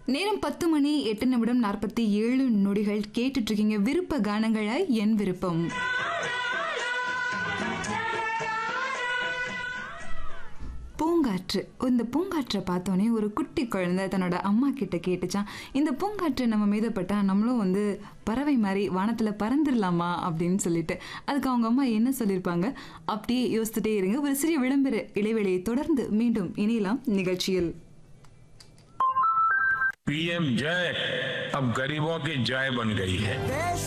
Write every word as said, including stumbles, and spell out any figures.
நேரம் பத்து மணி எட்டு நிமிடம் நாற்பத்தி ஏழு நொடிகள் கேட்டுட்டு இருக்கீங்க விருப்ப கானங்களை என் விருப்பம். பூங்காற்று. இந்த பூங்காற்றை பார்த்தோன்னே ஒரு குட்டி குழந்தை தன்னோட அம்மா கிட்ட கேட்டுச்சான், இந்த பூங்காற்று நம்ம மீதப்பட்டா நம்மளும் வந்து பறவை மாதிரி வானத்தில் பறந்துடலாமா அப்படின்னு சொல்லிட்டு. அதுக்கு அவங்க அம்மா என்ன சொல்லியிருப்பாங்க அப்படியே யோசிச்சுட்டே இருங்க. ஒரு சிறிய விளம்பர இடைவெளியை தொடர்ந்து மீண்டும் இணையலாம் நிகழ்ச்சியில். पीएम जय अब गरीबों की जय बन गई है.